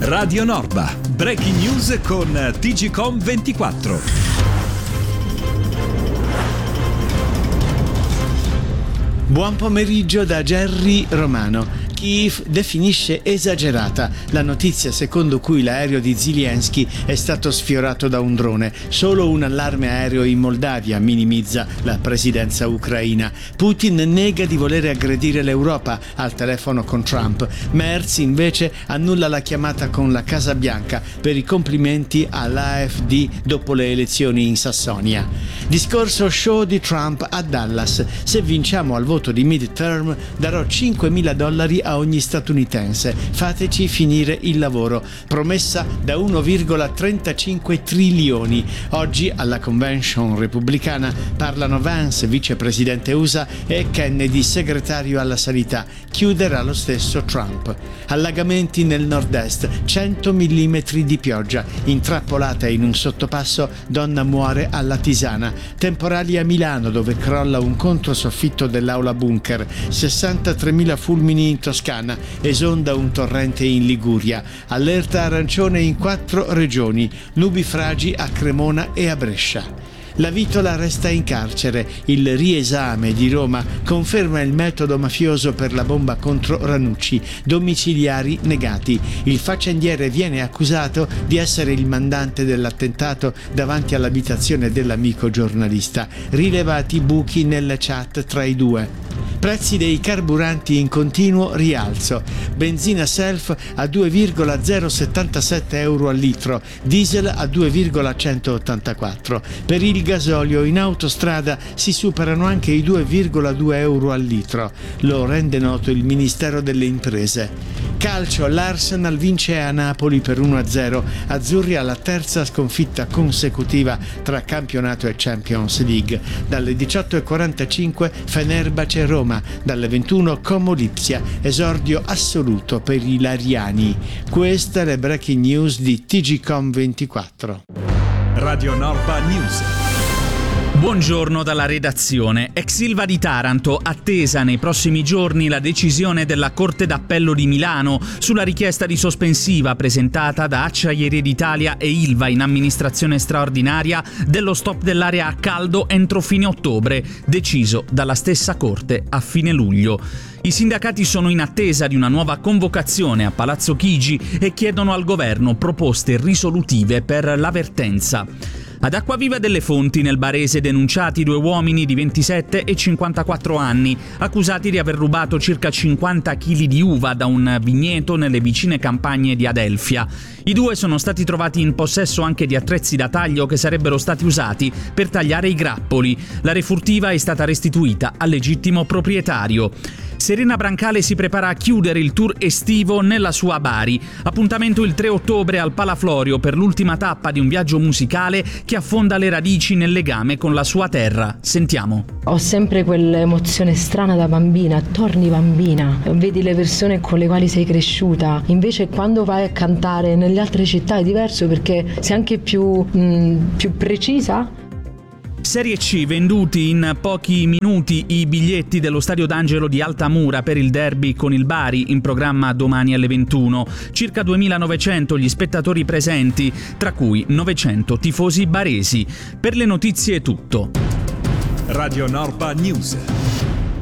Radio Norba, breaking news con TGcom 24. Buon pomeriggio da Gerry Romano. Kiev definisce esagerata la notizia secondo cui l'aereo di Zelensky è stato sfiorato da un drone. Solo un allarme aereo in Moldavia minimizza la presidenza ucraina. Putin nega di volere aggredire l'Europa al telefono con Trump. Merz invece annulla la chiamata con la Casa Bianca per i complimenti all'AfD dopo le elezioni in Sassonia. Discorso show di Trump a Dallas. Se vinciamo al voto di midterm darò $5.000 a ogni statunitense. Fateci finire il lavoro. Promessa da 1,35 trilioni. Oggi alla convention repubblicana parlano Vance, vicepresidente USA, e Kennedy, segretario alla sanità. Chiuderà lo stesso Trump. Allagamenti nel nord-est, 100 mm di pioggia. Intrappolata in un sottopasso, donna muore alla Tisana. Temporali a Milano, dove crolla un controsoffitto dell'aula bunker. 63.000 fulmini in Toscana, esonda un torrente in Liguria, allerta arancione in 4 regioni, nubifragi a Cremona e a Brescia. La Vitola resta in carcere, il riesame di Roma conferma il metodo mafioso per la bomba contro Ranucci, domiciliari negati. Il faccendiere viene accusato di essere il mandante dell'attentato davanti all'abitazione dell'amico giornalista, rilevati buchi nelle chat tra i due. Prezzi dei carburanti in continuo rialzo. Benzina self a 2,077 euro al litro, diesel a 2,184. Per il gasolio in autostrada si superano anche i 2,2 euro al litro. Lo rende noto il Ministero delle Imprese. Calcio, l'Arsenal vince a Napoli per 1-0. Azzurri alla terza sconfitta consecutiva tra campionato e Champions League. Dalle 18:45 Fenerbahce Roma, dalle 21 Como Lipsia, esordio assoluto per i lariani. Queste le breaking news di TGcom 24. Radio Norba News. Buongiorno dalla redazione. Ex Ilva di Taranto, attesa nei prossimi giorni la decisione della Corte d'Appello di Milano sulla richiesta di sospensiva presentata da Acciaierie d'Italia e Ilva in amministrazione straordinaria dello stop dell'area a caldo entro fine ottobre, deciso dalla stessa Corte a fine luglio. I sindacati sono in attesa di una nuova convocazione a Palazzo Chigi e chiedono al governo proposte risolutive per l'avvertenza. Ad Acquaviva delle Fonti, nel Barese, denunciati 2 uomini di 27 e 54 anni, accusati di aver rubato circa 50 kg di uva da un vigneto nelle vicine campagne di Adelfia. I 2 sono stati trovati in possesso anche di attrezzi da taglio che sarebbero stati usati per tagliare i grappoli. La refurtiva è stata restituita al legittimo proprietario. Serena Brancale si prepara a chiudere il tour estivo nella sua Bari. Appuntamento il 3 ottobre al Palaflorio per l'ultima tappa di un viaggio musicale che affonda le radici nel legame con la sua terra. Sentiamo. Ho sempre quell'emozione strana da bambina, torni bambina, vedi le persone con le quali sei cresciuta. Invece quando vai a cantare nelle altre città è diverso perché sei anche più precisa. Serie C, venduti in pochi minuti i biglietti dello Stadio d'Angelo di Altamura per il derby con il Bari, in programma domani alle 21. Circa 2.900 gli spettatori presenti, tra cui 900 tifosi baresi. Per le notizie è tutto. Radio Norba News.